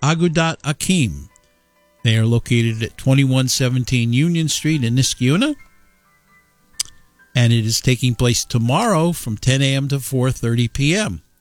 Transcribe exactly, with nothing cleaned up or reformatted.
Agudat Achim. They are located at twenty-one seventeen Union Street in Niskayuna. And it is taking place tomorrow from ten a.m. to four thirty p.m.